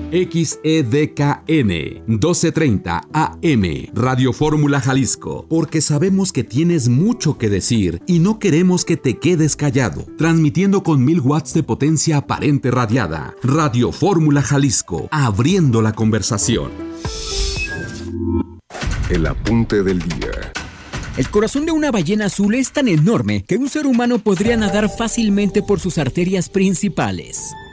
XEDKN 1230 AM, Radio Fórmula Jalisco, porque sabemos que tienes mucho que decir y no queremos que te quedes callado. Transmitiendo con 1000 watts de potencia aparente radiada. Radio Fórmula Jalisco, abriendo la conversación. El apunte del día. El corazón de una ballena azul es tan enorme que un ser humano podría nadar fácilmente por sus arterias principales.